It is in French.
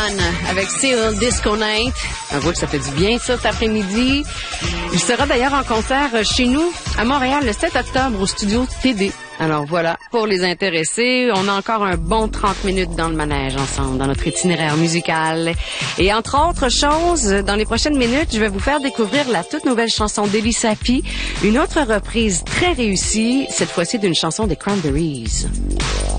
John avec Seal Disco Night. On voit que ça fait du bien, ça, cet après-midi. Il sera d'ailleurs en concert chez nous, à Montréal, le 7 octobre, au studio TD. Alors voilà, pour les intéressés, on a encore un bon 30 minutes dans le manège ensemble, dans notre itinéraire musical. Et entre autres choses, dans les prochaines minutes, je vais vous faire découvrir la toute nouvelle chanson d'Eli Sapi, une autre reprise très réussie, cette fois-ci d'une chanson des Cranberries.